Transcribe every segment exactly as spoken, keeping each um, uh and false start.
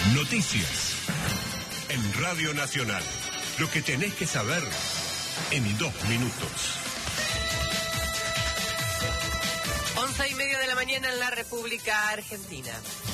Noticias en Radio Nacional. Lo que tenés que saber en dos minutos. Once y media de la mañana en la República Argentina.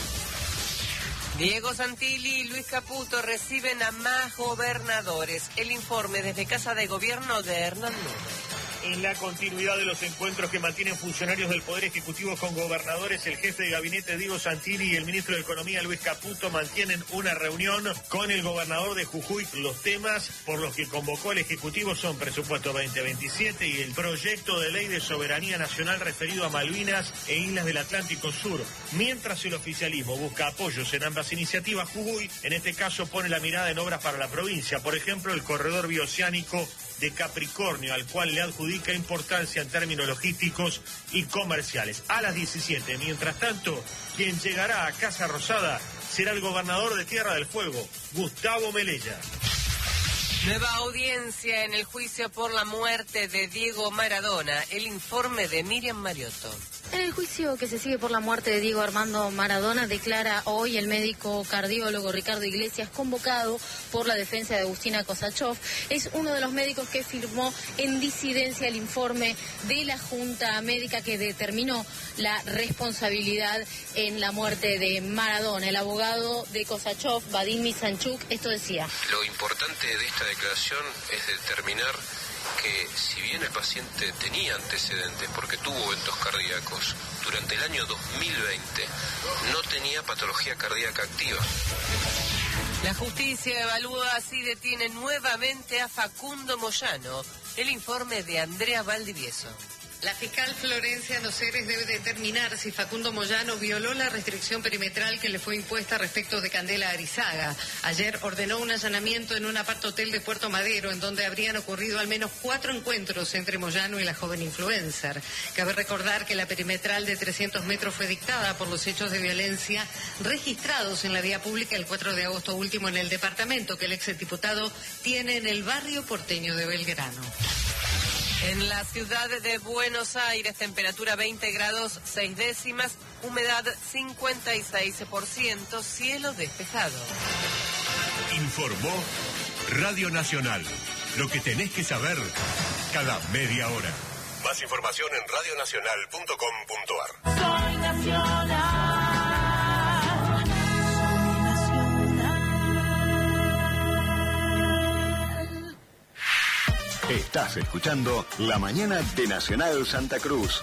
Diego Santilli y Luis Caputo reciben a más gobernadores. El informe desde Casa de Gobierno de Hernán Luna. En la continuidad de los encuentros que mantienen funcionarios del Poder Ejecutivo con gobernadores, el jefe de gabinete Diego Santilli y el ministro de Economía Luis Caputo mantienen una reunión con el gobernador de Jujuy. Los temas por los que convocó el Ejecutivo son presupuesto veinte veintisiete y el proyecto de ley de soberanía nacional referido a Malvinas e Islas del Atlántico Sur. Mientras el oficialismo busca apoyos en ambas iniciativas, Jujuy en este caso pone la mirada en obras para la provincia. Por ejemplo, el corredor bioceánico de Capricornio, al cual le adjudica importancia en términos logísticos y comerciales. A las diecisiete, mientras tanto, quien llegará a Casa Rosada será el gobernador de Tierra del Fuego, Gustavo Melella. Nueva audiencia en el juicio por la muerte de Diego Maradona. El informe de Miriam Mariotto. En el juicio que se sigue por la muerte de Diego Armando Maradona, declara hoy el médico cardiólogo Ricardo Iglesias, convocado por la defensa de Agustina Kosachov. Es uno de los médicos que firmó en disidencia el informe de la Junta Médica que determinó la responsabilidad en la muerte de Maradona. El abogado de Kosachov, Vadim Misanchuk, esto decía. Lo importante de esta declaración es determinar que si bien el paciente tenía antecedentes porque tuvo eventos cardíacos durante el año dos mil veinte, no tenía patología cardíaca activa. La justicia evalúa si detiene nuevamente a Facundo Moyano. El informe de Andrea Valdivieso. La fiscal Florencia Noceres debe determinar si Facundo Moyano violó la restricción perimetral que le fue impuesta respecto de Candela Arizaga. Ayer ordenó un allanamiento en un apart-hotel de Puerto Madero, en donde habrían ocurrido al menos cuatro encuentros entre Moyano y la joven influencer. Cabe recordar que la perimetral de trescientos metros fue dictada por los hechos de violencia registrados en la vía pública el cuatro de agosto último en el departamento que el exdiputado tiene en el barrio porteño de Belgrano. En la ciudad de Buenos Aires, temperatura veinte grados seis décimas, humedad cincuenta y seis por ciento, cielo despejado. Informó Radio Nacional. Lo que tenés que saber cada media hora. Más información en radio nacional punto com punto a r. Soy nacional. Estás escuchando La Mañana de Nacional Santa Cruz.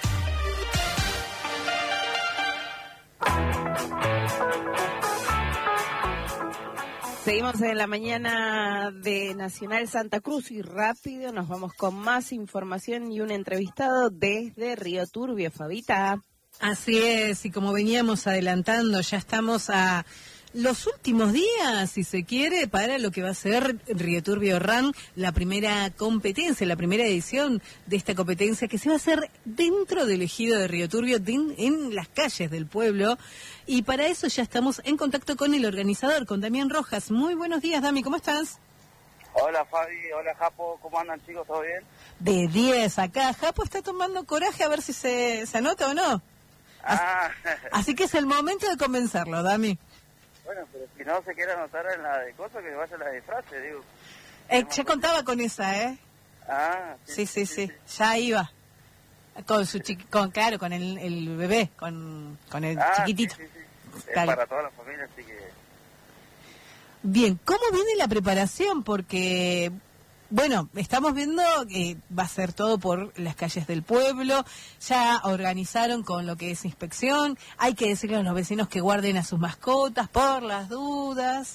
Seguimos en La Mañana de Nacional Santa Cruz y rápido nos vamos con más información y un entrevistado desde Río Turbio, Fabita. Así es, y como veníamos adelantando, ya estamos a los últimos días, si se quiere, para lo que va a ser Río Turbio Run, la primera competencia, la primera edición de esta competencia que se va a hacer dentro del ejido de Río Turbio, en, en las calles del pueblo. Y para eso ya estamos en contacto con el organizador, con Damián Rojas. Muy buenos días, Dami, ¿cómo estás? Hola, Fabi. Hola, Japo. ¿Cómo andan, chicos? ¿Todo bien? De diez acá. Japo está tomando coraje a ver si se, se anota o no. Ah. Así que es el momento de convencerlo, Dami. Bueno, pero si no se quiere anotar en la de cosas, que vaya a la de frase, digo. Eh, ya contaba con esa, ¿eh? Ah, sí, sí, sí, sí, sí. Ya iba. Con su chiqui, con claro, con el, el bebé, con, con el ah, chiquitito. Sí, sí, sí. Es Claro. para toda la familia, así que... Bien, ¿cómo viene la preparación? Porque, bueno, estamos viendo que va a ser todo por las calles del pueblo, ya organizaron con lo que es inspección, hay que decirle a los vecinos que guarden a sus mascotas por las dudas.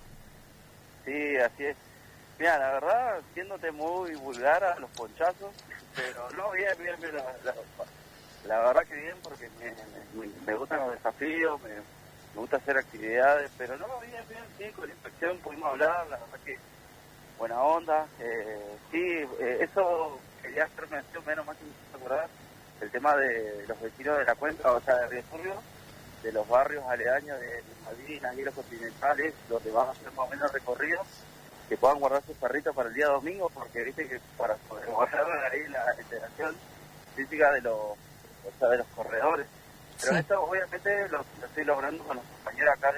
Sí, así es. Mira, la verdad, siéndote muy vulgar a los ponchazos, pero no, bien, bien, bien, la, la, la verdad que bien, porque me, me, me gustan los desafíos, me, me gusta hacer actividades, pero no, bien, bien, sí, con la inspección pudimos hablar, la verdad que buena onda, eh, sí, eh, eso quería hacer mención, menos más que me acordar, el tema de los vecinos de la cuenca, o sea, de Río Turbio, de los barrios aledaños de Malvinas y los continentales, donde van a hacer más o menos recorridos, que puedan guardar sus perritos para el día domingo, porque viste que para poder guardar ahí la integración física de los, o sea, de los corredores. Pero Sí. esto obviamente lo, lo estoy logrando con los compañeros acá de la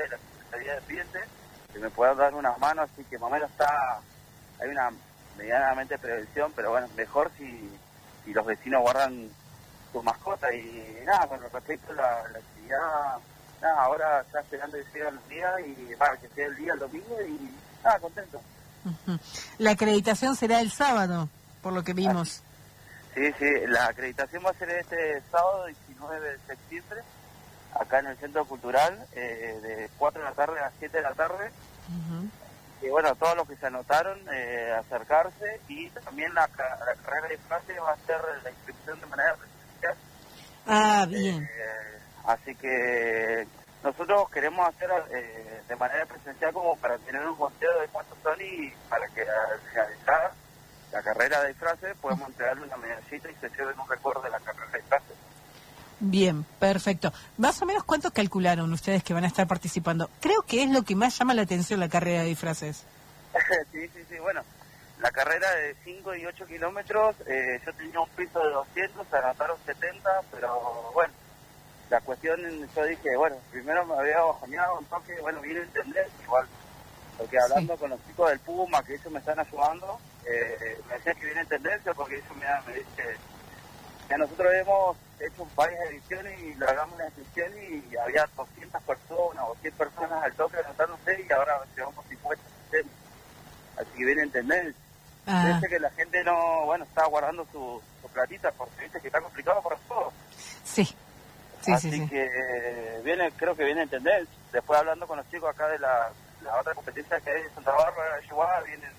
Secretaría de Ambiente, que me puedan dar unas manos, así que más o menos está, hay una medianamente prevención, pero bueno, mejor si, si los vecinos guardan sus mascotas. Y nada, con respecto a la, la actividad, nada, ahora está esperando que lleguen los días y para que sea el día el domingo y nada, contento. Uh-huh. La acreditación será el sábado, por lo que vimos. Sí, sí, la acreditación va a ser este sábado diecinueve de septiembre, acá en el Centro Cultural, eh, de cuatro de la tarde a siete de la tarde. Uh-huh. Y bueno, todos los que se anotaron, eh, acercarse, y también la, la carrera de disfraces va a ser la inscripción de manera presencial. Ah, bien. Eh, así que nosotros queremos hacer eh, de manera presencial como para tener un conteo de cuántos son y para que al finalizar la carrera de disfraces podemos entregarle una medallita y se lleven un recuerdo de la carrera de disfraces. Bien, perfecto. Más o menos, ¿cuánto calcularon ustedes que van a estar participando? Creo que es lo que más llama la atención, la carrera de disfraces. sí, sí, sí, bueno, la carrera de cinco y ocho kilómetros, eh, yo tenía un piso de doscientos, se anotaron setenta, pero bueno, la cuestión, yo dije, bueno, primero me había bajoneado un toque, bueno, vine a entender, igual, porque hablando sí. con los chicos del Puma, que ellos me están ayudando, eh, me decían que viene en tendencia, porque ellos me, me dicen que nosotros hemos hecho varias ediciones y largamos una edición y había doscientas personas o cien personas al toque anotándose y ahora llevamos cincuenta, sesenta. Así que viene en tendencia. Ah. Dice que la gente no, bueno, está guardando su, su platita porque dice que está complicado para todos. Sí. Sí, Así sí, sí. que eh, viene, creo que viene en tendencia. Después hablando con los chicos acá de la, la otra competencia que hay en Santa Bárbara, igual vienen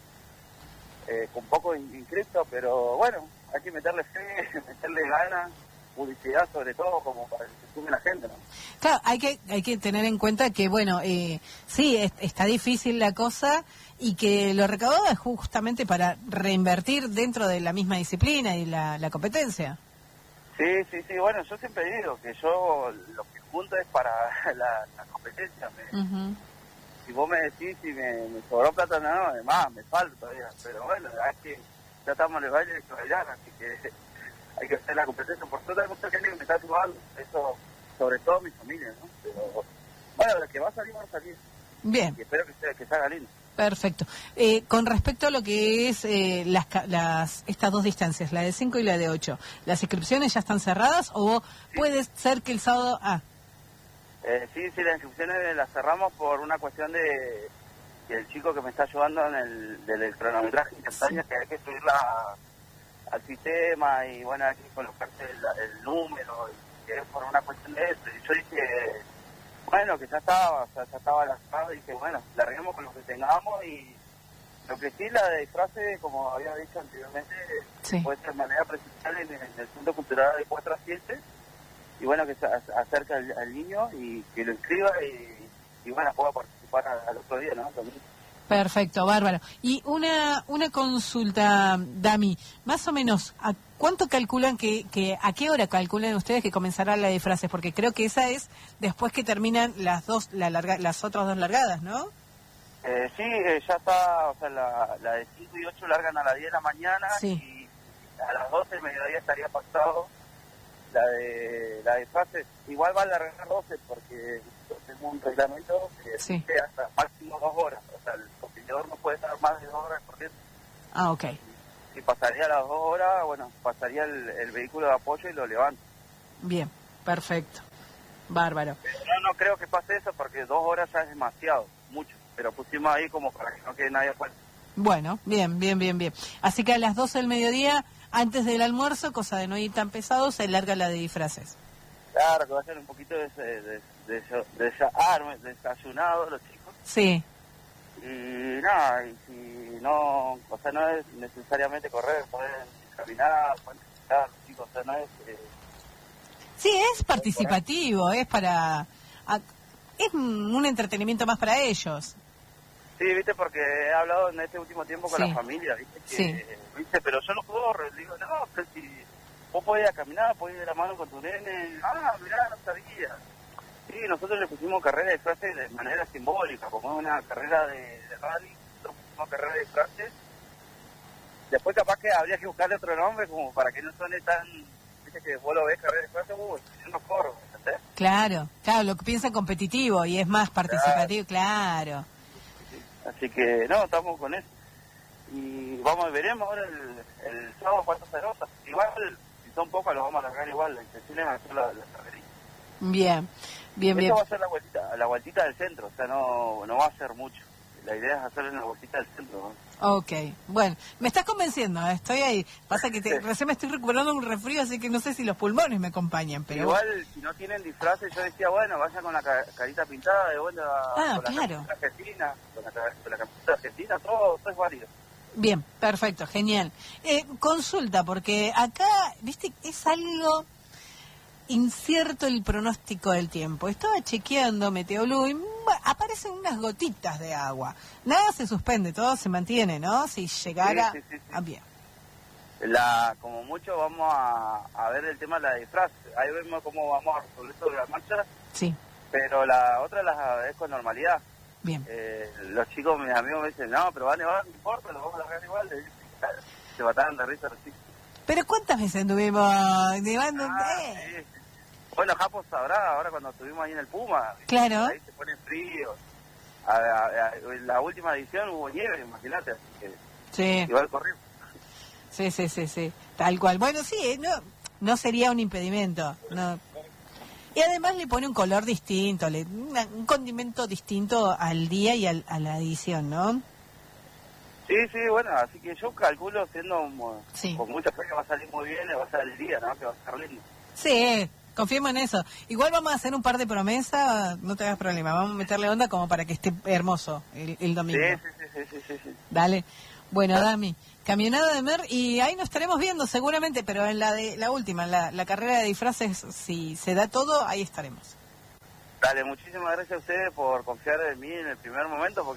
eh, con poco inscriptos, pero bueno, hay que meterle fe, meterle ganas, publicidad sobre todo, como para que se sume la gente, ¿no? Claro, hay que hay que tener en cuenta que, bueno, eh, sí, es, está difícil la cosa y que lo recaudado es justamente para reinvertir dentro de la misma disciplina y la, la competencia. Sí, sí, sí, bueno, yo siempre digo que yo lo que junto es para la, la competencia. Me, uh-huh. Si vos me decís si me, me sobró plata, no, además me falta todavía, pero bueno, es que ya estamos en el baile de bailar, así que hay que hacer la competencia. Por suerte hay mucha gente que me está ayudando, eso, sobre todo mi familia, ¿no? Pero bueno, lo que va a salir, va a salir. Bien. Y espero que, sea, que salga lindo. Perfecto. Eh, con respecto a lo que es eh, las, las estas dos distancias, la de cinco y la de ocho, ¿las inscripciones ya están cerradas o sí. puede ser que el sábado... Ah. Eh, sí, sí, las inscripciones las cerramos por una cuestión de que el chico que me está ayudando en el del cronometraje instantáneo, sí. que hay que subirla al sistema y bueno, hay que colocarse el, el número, y que es por una cuestión de eso. Y yo dije... Bueno, que ya estaba, o sea, ya estaba lanzado y dije, bueno, larguemos con lo que tengamos y lo que sí, la de disfraces, como había dicho anteriormente, sí. puede ser de manera presencial en, en el Centro Cultural de cuatro a siete y bueno, que se acerque al, al niño y que lo inscriba y, y bueno, pueda participar al, al otro día, ¿no? También. Perfecto, bárbaro. Y una una consulta, Dami, más o menos, ¿a cuánto calculan que, que a qué hora calculan ustedes que comenzará la de disfraces? Porque creo que esa es después que terminan las dos la larga, las otras dos largadas, ¿no? Eh, sí, eh, ya está, o sea, la, la de cinco y ocho largan a las diez de la mañana sí. y a las doce del mediodía estaría pasado la de la de disfraces. Igual va a largar doce porque tenemos un reglamento que sí. dice hasta máximo dos horas. O sea, el competidor no puede estar más de dos horas corriendo. Ah, ok. Si pasaría las dos horas, bueno, pasaría el, el vehículo de apoyo y lo levanta. Bien, perfecto. Bárbaro. Pero no, no creo que pase eso porque dos horas ya es demasiado, mucho. Pero pusimos ahí como para que no quede nadie afuera. Bueno, bien, bien, bien, bien. Así que a las doce del mediodía, antes del almuerzo, cosa de no ir tan pesado, se larga la de disfraces. Claro, que va a ser un poquito de, de, de, de, de, de ah, desayunado los chicos. Sí. Y nada, y si no, o sea, no es necesariamente correr, pueden caminar, pueden caminar, los chicos, o sea, no es... Eh, sí, es participativo, es para... A, es un entretenimiento más para ellos. Sí, viste, porque he hablado en este último tiempo con sí. la familia, viste, que, sí. viste, pero yo no corro, digo, no, pero si vos podés ir a caminar, podés ir de la mano con tu nene, ah, mirá, no sabía. Sí, nosotros le pusimos carrera de disfraces de manera simbólica, como es una carrera de, de rally, nosotros pusimos carrera de disfraces. Después capaz que habría que buscarle otro nombre como para que no suene tan, viste, que vos lo ves carrera de disfraces, uh, yo no corro, ¿entendés? Claro, claro, lo que piensa competitivo y es más participativo, claro. Así que, no, estamos con eso. Y vamos, veremos ahora el, el sábado cuánto se nota. Igual, si son pocos, los vamos a largar igual. La intención es hacer la, la carrerita. Bien, bien, Esto bien. va a ser la vueltita, la vueltita del centro, o sea, no, no va a ser mucho. La idea es hacer una vueltita del centro, ¿no? Ok, bueno, me estás convenciendo, ¿eh? Estoy ahí. Pasa que te, recién me estoy recuperando un resfrío, así que no sé si los pulmones me acompañan, pero... Igual, si no tienen disfraces, yo decía, bueno, vaya con la ca- carita pintada, de vuelta Ah, con claro. la camiseta argentina, con la, ca- con la camiseta argentina, todo, todo es válido. Bien, perfecto, genial. Eh, consulta, porque acá, viste, es algo incierto el pronóstico del tiempo. Estaba chequeando Meteolú y bueno, aparecen unas gotitas de agua. Nada se suspende, todo se mantiene, ¿no? Si llegara... Sí, sí, sí, sí. Ah, bien. La, como mucho vamos a, a ver el tema de la disfraz, ahí vemos cómo vamos a resolver sobre la marcha, Sí, pero la otra la es con normalidad. bien. Eh, los chicos, mis amigos me dicen, no, pero va a nevar, no importa, lo vamos a largar igual. Se mataban de risa así. Pero ¿cuántas veces anduvimos nevando? Ah, Eh, sí. Bueno, Japo sabrá, ahora cuando estuvimos ahí en el Puma, Claro. ahí se pone frío. A, a, a, en la última edición hubo nieve, imagínate, así que Sí, igual corrió. sí, sí, sí, sí, tal cual. Bueno, sí, eh, no, no sería un impedimento, no. Y además le pone un color distinto, le, una- un condimento distinto al día y al, a la edición, ¿no? Sí, sí, bueno, así que yo calculo siendo mo- Sí. con mucha fe que va a salir muy bien, va a salir el día, ¿no? Que va a estar lindo. Sí, confiemos en eso. Igual vamos a hacer un par de promesas, no te hagas problema, vamos a meterle onda como para que esté hermoso el, el domingo. Sí, sí, sí, sí, sí, sí. Dale. Bueno, Dami, camionada de Mer y ahí nos estaremos viendo seguramente, pero en la de la última, en la, la carrera de disfraces, si se da todo, ahí estaremos. Dale, muchísimas gracias a ustedes por confiar en mí en el primer momento, porque